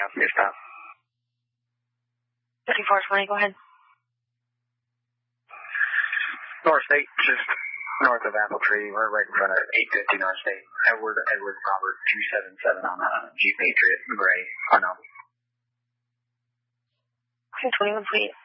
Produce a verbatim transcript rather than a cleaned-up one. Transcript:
cancel your stop. thirty-four twenty, go ahead. North State, just north of Apple Tree. We're right in front of eight fifty North State. Edward, Edward Robert two seven seven on a Jeep Patriot, gray, unknown. Okay, twenty-one, please.